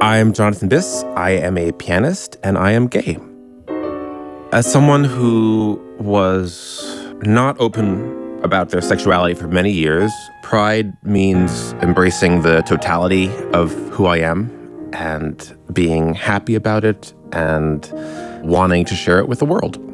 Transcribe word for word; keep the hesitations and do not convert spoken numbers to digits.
I am Jonathan Biss. I am a pianist and I am gay. As someone who was not open about their sexuality for many years, pride means embracing the totality of who I am and being happy about it and wanting to share it with the world.